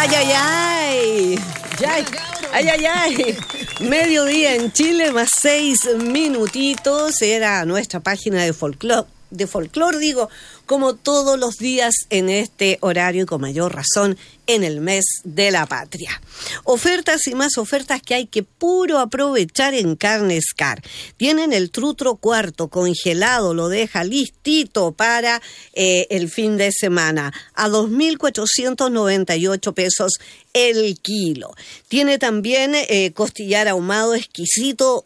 Ay, ay, ay. Ay, ay, ay. Mediodía en Chile, más 6 minutitos. Era nuestra página de folclore. Digo, como todos los días en este horario y con mayor razón en el mes de la patria. Ofertas y más ofertas que hay que puro aprovechar en Carnes Car. Tienen el trutro cuarto congelado, lo deja listito para el fin de semana a 2.498 pesos el kilo. Tiene también costillar ahumado exquisito,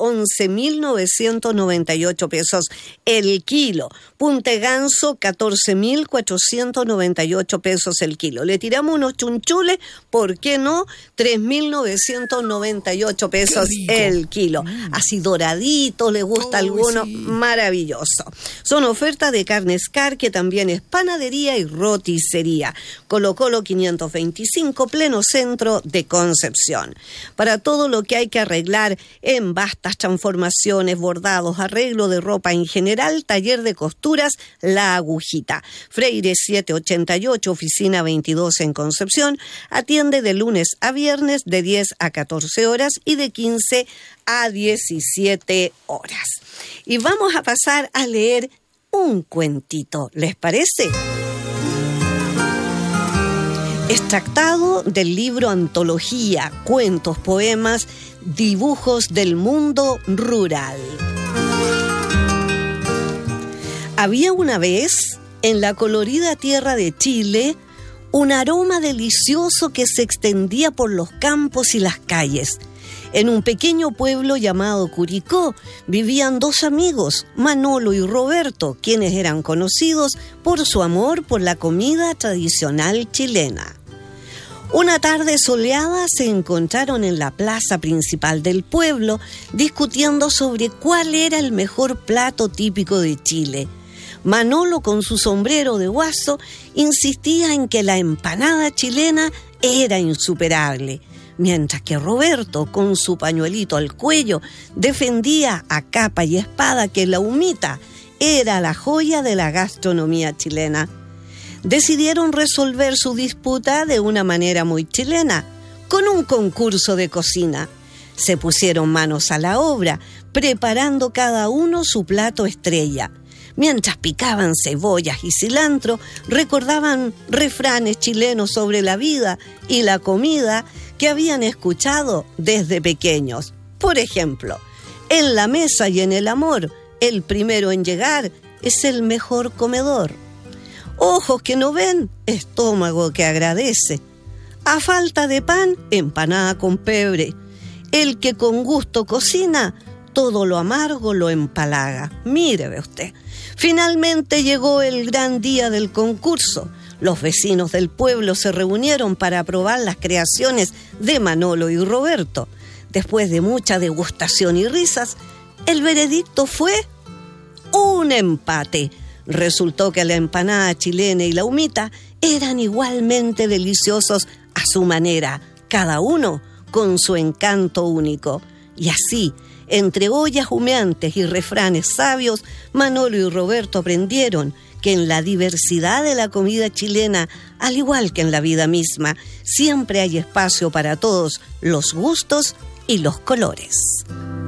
11.998 pesos el kilo. Punta ganso, 14.498 pesos el kilo. Le tiramos unos chunchules, ¿por qué no? 3.998 pesos el kilo. Así doradito, le gusta a alguno, sí. Maravilloso. Son ofertas de Carnes Car, que también es panadería y roticería. Colo Colo 525, pleno centro de Concepción. Para todo lo que hay que arreglar en vastas, transformaciones, bordados, arreglo de ropa en general, taller de costuras, La Agujita. Freire 788, oficina 22 en Concepción. Atiende de lunes a viernes de 10 a 14 horas y de 15 a 17 horas. Y vamos a pasar a leer un cuentito, ¿les parece? Extractado del libro Antología, Cuentos, Poemas, Dibujos del Mundo Rural. Había una vez, en la colorida tierra de Chile, un aroma delicioso que se extendía por los campos y las calles. En un pequeño pueblo llamado Curicó vivían dos amigos, Manolo y Roberto, quienes eran conocidos por su amor por la comida tradicional chilena. Una tarde soleada se encontraron en la plaza principal del pueblo discutiendo sobre cuál era el mejor plato típico de Chile. Manolo, con su sombrero de guaso, insistía en que la empanada chilena era insuperable, mientras que Roberto, con su pañuelito al cuello, defendía a capa y espada que la humita era la joya de la gastronomía chilena. Decidieron resolver su disputa de una manera muy chilena, con un concurso de cocina. Se pusieron manos a la obra, preparando cada uno su plato estrella. Mientras picaban cebollas y cilantro, recordaban refranes chilenos sobre la vida y la comida que habían escuchado desde pequeños. Por ejemplo, en la mesa y en el amor, el primero en llegar es el mejor comedor. Ojos que no ven, estómago que agradece. A falta de pan, empanada con pebre. El que con gusto cocina, todo lo amargo lo empalaga. Mire, ve usted. Finalmente llegó el gran día del concurso. Los vecinos del pueblo se reunieron para aprobar las creaciones de Manolo y Roberto. Después de mucha degustación y risas, el veredicto fue un empate. Resultó que la empanada chilena y la humita eran igualmente deliciosos a su manera, cada uno con su encanto único. Y así, entre ollas humeantes y refranes sabios, Manolo y Roberto aprendieron que en la diversidad de la comida chilena, al igual que en la vida misma, siempre hay espacio para todos los gustos y los colores.